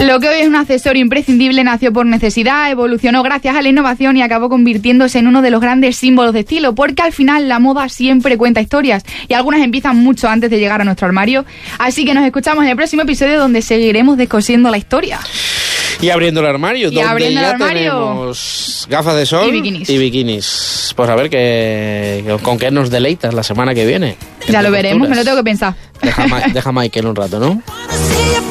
Lo que hoy es un accesorio imprescindible nació por necesidad, evolucionó gracias a la innovación y acabó convirtiéndose en uno de los grandes símbolos de estilo, porque al final la moda siempre cuenta historias y algunas empiezan mucho antes de llegar a nuestro armario. Así que nos escuchamos en el próximo episodio donde seguiremos descosiendo la historia. Y abriendo el armario, donde ya tenemos gafas de sol y bikinis. Pues a ver con qué nos deleitas la semana que viene. Ya lo veremos, me lo tengo que pensar. Deja Michael un rato, ¿no?